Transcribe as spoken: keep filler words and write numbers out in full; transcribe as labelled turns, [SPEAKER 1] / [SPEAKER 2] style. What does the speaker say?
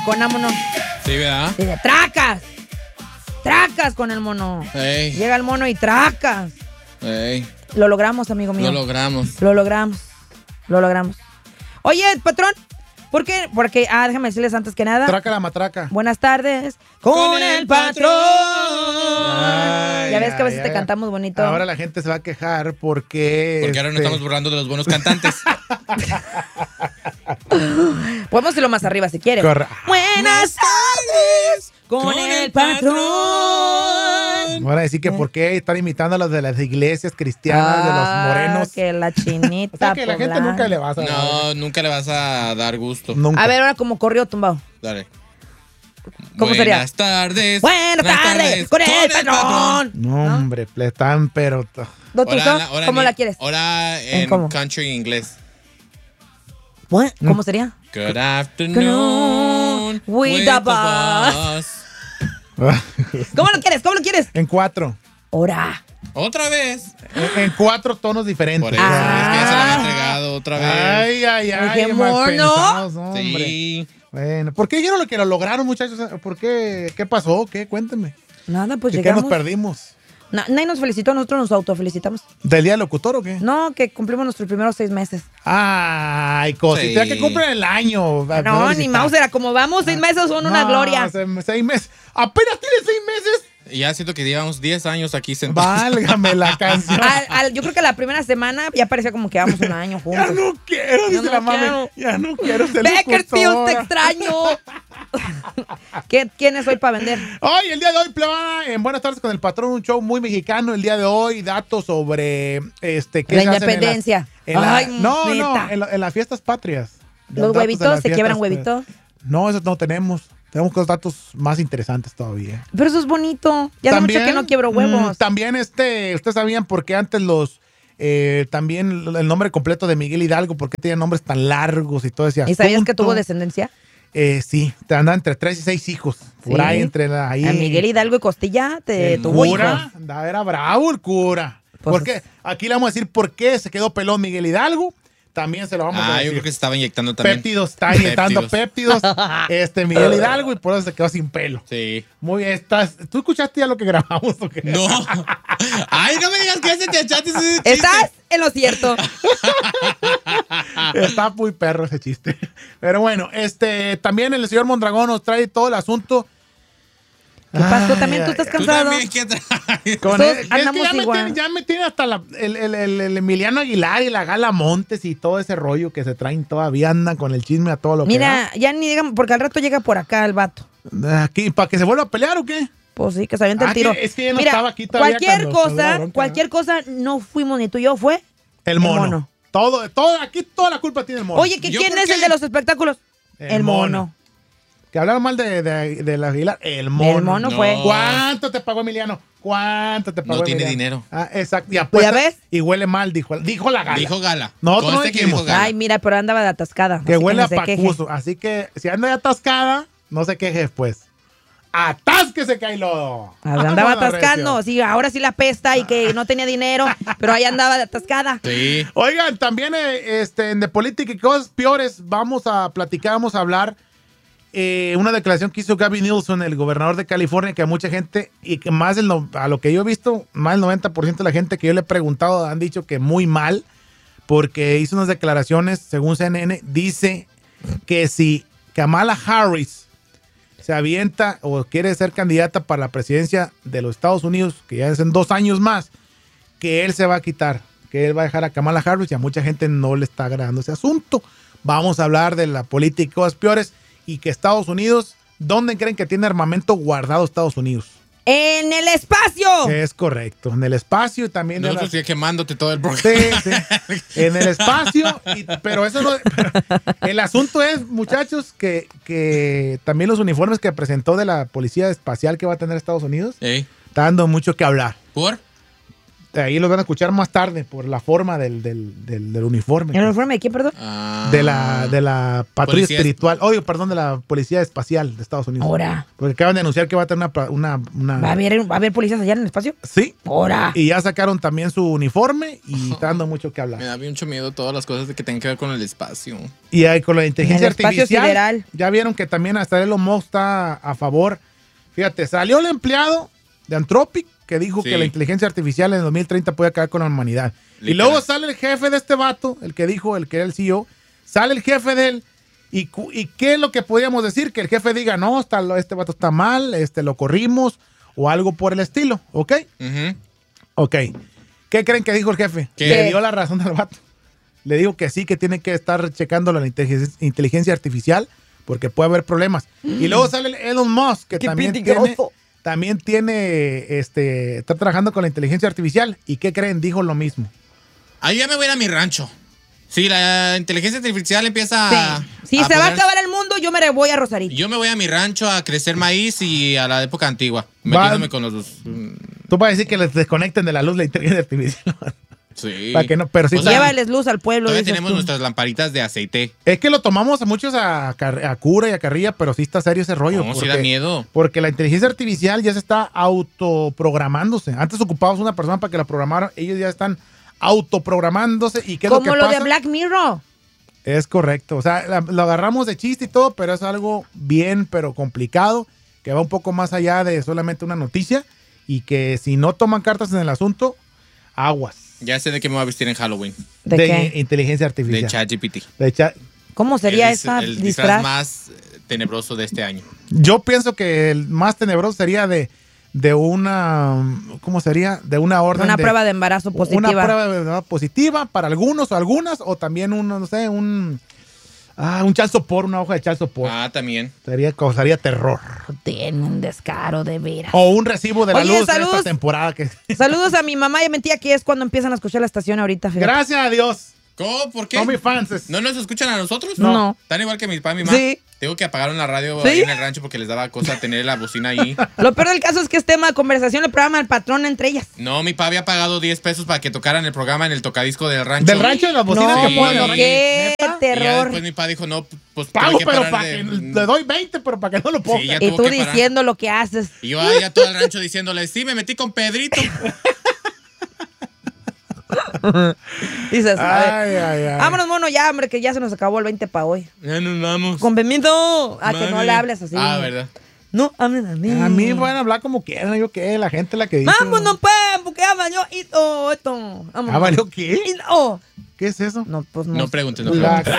[SPEAKER 1] Con ámono.
[SPEAKER 2] Sí, ¿verdad?
[SPEAKER 1] Dice, tracas. Tracas con el mono.
[SPEAKER 2] Ey.
[SPEAKER 1] Llega el mono y tracas.
[SPEAKER 2] Ey.
[SPEAKER 1] Lo logramos, amigo mío.
[SPEAKER 2] Lo logramos.
[SPEAKER 1] Lo logramos. Lo logramos. Oye, patrón, ¿por qué? Porque, ah, déjame decirles antes que nada.
[SPEAKER 3] Traca la matraca.
[SPEAKER 1] Buenas tardes. Con,
[SPEAKER 2] Con
[SPEAKER 1] el
[SPEAKER 2] el
[SPEAKER 1] patrón.
[SPEAKER 3] Ay,
[SPEAKER 1] ya ves que a
[SPEAKER 3] ay,
[SPEAKER 1] veces
[SPEAKER 3] ay.
[SPEAKER 1] te cantamos bonito.
[SPEAKER 3] Ahora la gente se va a quejar porque...
[SPEAKER 2] Porque ahora nos
[SPEAKER 3] este,
[SPEAKER 2] estamos burlando de los buenos cantantes.
[SPEAKER 1] Podemos irlo más arriba si quieres.
[SPEAKER 3] Corre-
[SPEAKER 1] Buenas tardes. Con,
[SPEAKER 2] Con
[SPEAKER 1] el
[SPEAKER 2] el
[SPEAKER 1] patrón.
[SPEAKER 3] Van a decir que por qué están imitando a los de las iglesias cristianas, de los
[SPEAKER 1] Ah,
[SPEAKER 3] morenos.
[SPEAKER 1] que la chinita.
[SPEAKER 3] O sea que la gente
[SPEAKER 1] poblana.
[SPEAKER 3] nunca le va a saber.
[SPEAKER 2] No, nunca le vas a dar gusto.
[SPEAKER 3] Nunca.
[SPEAKER 1] A ver, ahora como corrió tumbado.
[SPEAKER 2] Dale.
[SPEAKER 1] ¿Cómo sería?
[SPEAKER 2] Buenas tardes.
[SPEAKER 1] Buenas tardes. Con el patrón.
[SPEAKER 3] No, hombre, ple- están, pero... t-
[SPEAKER 1] ¿No tú
[SPEAKER 2] Ahora
[SPEAKER 1] sos?
[SPEAKER 2] la- ahora
[SPEAKER 1] ¿Cómo
[SPEAKER 2] ni-
[SPEAKER 1] la quieres?
[SPEAKER 2] Ahora
[SPEAKER 1] ¿En
[SPEAKER 2] en
[SPEAKER 1] cómo?
[SPEAKER 2] country inglés.
[SPEAKER 1] What? ¿Cómo sería?
[SPEAKER 2] Good afternoon.
[SPEAKER 1] With the boss. ¿Cómo lo quieres? ¿Cómo lo quieres?
[SPEAKER 3] En cuatro.
[SPEAKER 1] Ahora.
[SPEAKER 2] Otra vez.
[SPEAKER 3] En, en cuatro tonos diferentes.
[SPEAKER 2] Por eso, es que ya se la
[SPEAKER 1] Ah.
[SPEAKER 2] han entregado otra vez.
[SPEAKER 3] Ay, ay, ay.
[SPEAKER 1] Qué
[SPEAKER 3] mal
[SPEAKER 1] mono.
[SPEAKER 3] pensados, hombre.
[SPEAKER 2] Sí.
[SPEAKER 3] Bueno, ¿por qué dijeron lo que lo lograron, muchachos? ¿Por qué? ¿Qué pasó? ¿Qué? Cuéntenme.
[SPEAKER 1] Nada, pues
[SPEAKER 3] ¿De qué
[SPEAKER 1] llegamos.
[SPEAKER 3] nos perdimos?
[SPEAKER 1] Na- nadie nos felicitó, nosotros nos autofelicitamos.
[SPEAKER 3] ¿Del día del locutor o qué?
[SPEAKER 1] No, que cumplimos nuestros primeros seis meses.
[SPEAKER 3] Ay, cosita
[SPEAKER 2] Sí.
[SPEAKER 3] que cumplen el año.
[SPEAKER 1] No, ni Mauser, como vamos, seis meses son una
[SPEAKER 3] No,
[SPEAKER 1] gloria.
[SPEAKER 3] se- Seis meses. Apenas tiene seis meses.
[SPEAKER 2] Y ya siento que llevamos diez años aquí sentados.
[SPEAKER 3] Válgame la canción.
[SPEAKER 1] Al- al- yo creo que la primera semana ya parecía como que llevamos un año
[SPEAKER 3] Ya
[SPEAKER 1] juntos.
[SPEAKER 3] no quiero, dice
[SPEAKER 1] no
[SPEAKER 3] la mami.
[SPEAKER 1] quiero.
[SPEAKER 3] Ya no quiero ser
[SPEAKER 1] Bakersfield, te
[SPEAKER 3] locutora.
[SPEAKER 1] extraño. ¿Qué, ¿Quién es hoy para vender?
[SPEAKER 3] Hoy, el día de hoy, plebada, en Buenas tardes con el patrón, un show muy mexicano. El día de hoy, datos sobre este qué
[SPEAKER 1] La
[SPEAKER 3] se hacen en las-
[SPEAKER 1] independencia.
[SPEAKER 3] en la-
[SPEAKER 1] Ay,
[SPEAKER 3] no,
[SPEAKER 1] neta.
[SPEAKER 3] no, en, la- en las fiestas patrias.
[SPEAKER 1] Los
[SPEAKER 3] Datos de
[SPEAKER 1] huevitos,
[SPEAKER 3] las
[SPEAKER 1] se quiebran
[SPEAKER 3] fiestas,
[SPEAKER 1] huevitos.
[SPEAKER 3] eh, No, esos no tenemos. Tenemos cosas- datos más interesantes todavía.
[SPEAKER 1] Pero eso es bonito. Ya hace mucho que no quiebro huevos.
[SPEAKER 3] mm, también, este, ustedes sabían por qué antes los. eh, también el nombre completo de Miguel Hidalgo, por qué tenía nombres tan largos y todo ese
[SPEAKER 1] ¿Y sabías que
[SPEAKER 3] asunto.
[SPEAKER 1] tuvo descendencia?
[SPEAKER 3] Eh, sí, te andan entre tres y seis hijos. Por
[SPEAKER 1] Sí.
[SPEAKER 3] ahí, entre la, ahí.
[SPEAKER 1] A Miguel Hidalgo y Costilla te
[SPEAKER 3] El
[SPEAKER 1] tuvo
[SPEAKER 3] cura,
[SPEAKER 1] hijos.
[SPEAKER 3] andaba, era bravo el cura.
[SPEAKER 1] Pues
[SPEAKER 3] ¿Por qué? Aquí le vamos a decir por qué se quedó pelón Miguel Hidalgo. También se lo vamos a
[SPEAKER 2] Ah,
[SPEAKER 3] decir.
[SPEAKER 2] yo creo que se estaba inyectando también.
[SPEAKER 3] Péptidos, está inyectando péptidos. este Miguel Hidalgo y por eso se quedó sin pelo.
[SPEAKER 2] Sí.
[SPEAKER 3] Muy bien, estás. ¿Tú escuchaste ya lo que grabamos o qué?
[SPEAKER 2] No. Ay, no me digas que ese te echaste ese chiste.
[SPEAKER 1] Estás en lo cierto.
[SPEAKER 3] Está muy perro ese chiste. Pero bueno, este también el señor Mondragón nos trae todo el asunto.
[SPEAKER 1] ¿Qué pasó?
[SPEAKER 3] Ay,
[SPEAKER 1] También tú
[SPEAKER 3] ay,
[SPEAKER 1] estás
[SPEAKER 2] Tú
[SPEAKER 1] cansado.
[SPEAKER 2] también, ¿qué traes?
[SPEAKER 3] Con
[SPEAKER 1] Todos
[SPEAKER 3] el- es que
[SPEAKER 1] andamos
[SPEAKER 3] ya me,
[SPEAKER 1] igual.
[SPEAKER 3] tiene, ya me tiene hasta la- el, el- el- el Emiliano Aguilar y la Gala Montes y todo ese rollo que se traen todavía, andan con el chisme a todo lo
[SPEAKER 1] Mira, ya ni digan, porque al rato llega por acá el vato.
[SPEAKER 3] que da. Aquí, ¿para que se vuelva a pelear o qué?
[SPEAKER 1] Pues sí, que se avienta
[SPEAKER 3] Ah,
[SPEAKER 1] el tiro.
[SPEAKER 3] que- es que ya no
[SPEAKER 1] Mira,
[SPEAKER 3] estaba aquí todavía
[SPEAKER 1] cualquier
[SPEAKER 3] cuando- cuando la
[SPEAKER 1] cosa,
[SPEAKER 3] bronca,
[SPEAKER 1] cualquier cosa no fuimos ni tú y yo, fue
[SPEAKER 3] El mono.
[SPEAKER 1] mono.
[SPEAKER 3] Todo, todo, aquí toda la culpa tiene el mono.
[SPEAKER 1] Oye, ¿que
[SPEAKER 2] ¿Yo
[SPEAKER 1] ¿quién
[SPEAKER 2] por
[SPEAKER 1] es
[SPEAKER 2] qué?
[SPEAKER 1] el de los espectáculos? El, mono.
[SPEAKER 3] Que hablaron mal de, de, de la Aguilar. El mono.
[SPEAKER 1] El mono
[SPEAKER 2] No.
[SPEAKER 1] fue.
[SPEAKER 3] ¿Cuánto te pagó Emiliano? ¿Cuánto te pagó
[SPEAKER 2] No tiene
[SPEAKER 3] Emiliano?
[SPEAKER 2] dinero.
[SPEAKER 3] Ah, exacto. Y apuesta,
[SPEAKER 1] ¿Ya ves?
[SPEAKER 3] Y huele mal, dijo, dijo la Gala.
[SPEAKER 2] Dijo Gala.
[SPEAKER 3] Nosotros no
[SPEAKER 2] Conste que
[SPEAKER 3] dijimos.
[SPEAKER 2] dijo Gala.
[SPEAKER 1] Ay, mira, pero andaba de atascada.
[SPEAKER 3] Que
[SPEAKER 1] así
[SPEAKER 3] huele
[SPEAKER 1] ni
[SPEAKER 3] a
[SPEAKER 1] se queje.
[SPEAKER 3] pacuso. Así que si anda de atascada, no se queje después. ¡Atásquese, Cailo!
[SPEAKER 1] Ah, andaba atascando, sí, ahora sí la pesta y que no tenía dinero, pero ahí andaba de atascada.
[SPEAKER 2] Sí.
[SPEAKER 3] Oigan, también eh, este, en de política y cosas peores, vamos a platicar, vamos a hablar. eh, una declaración que hizo Gavin Newsom, el gobernador de California, que a mucha gente, y que más del no- a lo que yo he visto, más del noventa por ciento de la gente que yo le he preguntado han dicho que muy mal, porque hizo unas declaraciones, según C N N, dice que si Kamala Harris se avienta o quiere ser candidata para la presidencia de los Estados Unidos, que ya es en dos años más, que él se va a quitar, que él va a dejar a Kamala Harris y a mucha gente no le está agradando ese asunto. Vamos a hablar de la política y cosas peores y que Estados Unidos, ¿dónde creen que tiene armamento guardado Estados Unidos?
[SPEAKER 1] ¡En el espacio!
[SPEAKER 3] Es correcto, en el espacio y también... de la-
[SPEAKER 2] Nosotros ya quemándote todo el programa.
[SPEAKER 3] Sí, sí. En el espacio, y- pero eso no. Pero el asunto es, muchachos, que, que también los uniformes que presentó de la policía espacial que va a tener Estados Unidos
[SPEAKER 2] Ey,
[SPEAKER 3] está dando mucho que hablar.
[SPEAKER 2] ¿por?
[SPEAKER 3] ahí los van a escuchar más tarde por la forma del, del, del, del uniforme.
[SPEAKER 1] ¿El uniforme de quién, perdón?
[SPEAKER 2] Ah,
[SPEAKER 3] De la, de la patrulla
[SPEAKER 2] Policía-
[SPEAKER 3] espiritual. Oye, perdón, de la Policía Espacial de Estados Unidos.
[SPEAKER 1] Ahora.
[SPEAKER 3] Porque acaban de anunciar que va a tener una... una, una-
[SPEAKER 1] ¿Va a haber, va a haber policías allá en el espacio?
[SPEAKER 3] Sí.
[SPEAKER 1] Ahora.
[SPEAKER 3] Y ya sacaron también su uniforme y está dando mucho que
[SPEAKER 2] Me
[SPEAKER 3] hablar.
[SPEAKER 2] da mucho miedo todas las cosas que tengan que ver con el espacio.
[SPEAKER 3] Y ahí con la inteligencia
[SPEAKER 1] En el espacio
[SPEAKER 3] artificial,
[SPEAKER 1] sideral.
[SPEAKER 3] ya vieron que también hasta Elon Musk está a favor. Fíjate, salió el empleado de Anthropic que dijo
[SPEAKER 2] Sí.
[SPEAKER 3] que la inteligencia artificial en el dos mil treinta puede acabar con la humanidad. Y
[SPEAKER 2] Literal.
[SPEAKER 3] luego sale el jefe de este vato, el que dijo, el que era el C E O, sale el jefe de él. ¿Y, cu- y qué es lo que podríamos decir? Que el jefe diga, no, está, este vato está mal, este, lo corrimos o algo por el estilo, ¿ok?
[SPEAKER 2] Ujú.
[SPEAKER 3] Ok. ¿Qué creen que dijo el jefe?
[SPEAKER 2] ¿Qué?
[SPEAKER 3] Le dio la razón al vato. Le dijo que sí, que tiene que estar checando la inteligencia, inteligencia artificial porque puede haber problemas. Y luego sale el Elon Musk, que
[SPEAKER 1] Qué
[SPEAKER 3] también tiene,
[SPEAKER 1] peligroso.
[SPEAKER 3] también tiene, este, está trabajando con la inteligencia artificial. ¿Y qué creen? Dijo lo mismo.
[SPEAKER 2] Ahí ya me voy a ir a mi rancho. Sí, la inteligencia artificial empieza a...
[SPEAKER 1] Sí. Si
[SPEAKER 2] a
[SPEAKER 1] se va a
[SPEAKER 2] poner-
[SPEAKER 1] acabar el mundo, yo me voy a Rosarito.
[SPEAKER 2] Yo me voy a mi rancho a crecer maíz y a la época antigua. Metiéndome con los... mm,
[SPEAKER 3] Tú vas a decir que les desconecten de la luz la inteligencia artificial.
[SPEAKER 2] Sí.
[SPEAKER 3] Para que no, pero sí
[SPEAKER 2] O sea,
[SPEAKER 1] Llévales luz al pueblo.
[SPEAKER 2] Todavía
[SPEAKER 1] dices
[SPEAKER 2] tenemos
[SPEAKER 1] tú.
[SPEAKER 2] nuestras lamparitas de aceite.
[SPEAKER 3] es que lo tomamos a muchos a, car- a cura y a carrilla, pero sí está serio ese rollo.
[SPEAKER 2] No, sí da miedo.
[SPEAKER 3] Porque la inteligencia artificial ya se está autoprogramándose. Antes ocupabas una persona para que la programara, ellos ya están autoprogramándose. ¿Y qué es lo que
[SPEAKER 1] Como lo
[SPEAKER 3] pasa?
[SPEAKER 1] de Black Mirror.
[SPEAKER 3] Es correcto. O sea, la- lo agarramos de chiste y todo, pero es algo bien, pero complicado, que va un poco más allá de solamente una noticia y que si no toman cartas en el asunto, aguas.
[SPEAKER 2] Ya sé de qué me voy a vestir en Halloween.
[SPEAKER 1] ¿De, qué?
[SPEAKER 3] inteligencia
[SPEAKER 2] De
[SPEAKER 3] artificial.
[SPEAKER 2] ChatGPT.
[SPEAKER 3] De chat.
[SPEAKER 1] ¿Cómo sería
[SPEAKER 2] el, dis-
[SPEAKER 1] esa
[SPEAKER 2] el
[SPEAKER 1] disfraz?
[SPEAKER 2] disfraz más eh, tenebroso de este año.
[SPEAKER 3] Yo pienso que el más tenebroso sería de, de una, ¿cómo sería? De una orden
[SPEAKER 1] Una
[SPEAKER 3] de-
[SPEAKER 1] prueba de embarazo positiva.
[SPEAKER 3] Una prueba de verdad positiva para algunos o algunas, o también un, no sé, un, ah, un child support, una hoja de child support.
[SPEAKER 2] Ah, también.
[SPEAKER 3] Sería, causaría terror.
[SPEAKER 1] Tiene un descaro de veras.
[SPEAKER 3] O un recibo de la
[SPEAKER 1] Oye,
[SPEAKER 3] luz en
[SPEAKER 1] saludos.
[SPEAKER 3] esta temporada. Que...
[SPEAKER 1] Saludos a mi mamá y a mi tía, que es cuando empiezan a escuchar la estación ahorita. Fíjate.
[SPEAKER 3] Gracias a Dios.
[SPEAKER 2] ¿Cómo? ¿Por qué?
[SPEAKER 3] Son mis fans.
[SPEAKER 2] ¿No nos escuchan a nosotros?
[SPEAKER 1] No. No.
[SPEAKER 2] Están igual que mi papá y mi mamá.
[SPEAKER 1] Sí.
[SPEAKER 2] Tengo que apagaron la radio
[SPEAKER 1] ¿Sí?
[SPEAKER 2] ahí en el rancho porque les daba cosa tener la bocina ahí.
[SPEAKER 1] Lo peor del caso es que es tema de conversación, el programa del patrón entre ellas.
[SPEAKER 2] No, mi papá había pagado diez pesos para que tocaran el programa en el tocadisco del rancho.
[SPEAKER 3] Del rancho de la bocina
[SPEAKER 1] No,
[SPEAKER 2] Sí,
[SPEAKER 3] que ponen.
[SPEAKER 1] bueno,
[SPEAKER 3] ¿no?
[SPEAKER 1] qué
[SPEAKER 3] ¿Neta?
[SPEAKER 2] Y ya
[SPEAKER 1] terror.
[SPEAKER 2] después mi papá dijo, no, pues
[SPEAKER 3] Pago,
[SPEAKER 2] tuve que
[SPEAKER 3] pero
[SPEAKER 2] parar
[SPEAKER 3] para
[SPEAKER 2] de-
[SPEAKER 3] que le doy veinte, pero para que no lo ponga.
[SPEAKER 2] Sí, ya
[SPEAKER 1] Y
[SPEAKER 2] tuvo
[SPEAKER 1] tú
[SPEAKER 2] que parar.
[SPEAKER 1] diciendo lo que haces.
[SPEAKER 2] Y yo ahí a todo el rancho diciéndole, sí, me metí con Pedrito.
[SPEAKER 1] Dices, a ver,
[SPEAKER 3] Ay, ay, ay.
[SPEAKER 1] vámonos, mono, ya, hombre, que ya se nos acabó el veinte para hoy.
[SPEAKER 2] Ya nos vamos.
[SPEAKER 1] Con permiso. A que no
[SPEAKER 2] Mami.
[SPEAKER 1] le hables así.
[SPEAKER 2] Ah, ¿verdad?
[SPEAKER 1] No, hablen a mí.
[SPEAKER 3] A mí pueden hablar como quieran, yo qué, la gente es la que dice.
[SPEAKER 1] Vámonos, pues, porque ya valió esto, esto. Vámonos.
[SPEAKER 3] ¿Ah, valió qué?
[SPEAKER 1] Y- oh.
[SPEAKER 3] ¿Qué es eso?
[SPEAKER 1] No, pues no.
[SPEAKER 2] No preguntes, no
[SPEAKER 3] La-
[SPEAKER 2] preguntes.